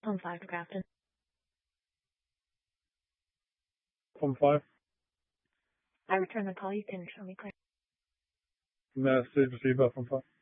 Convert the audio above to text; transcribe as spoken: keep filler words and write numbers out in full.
Phone five to Grafton. Phone five. I return the call. You can show me clear. Message received by phone five.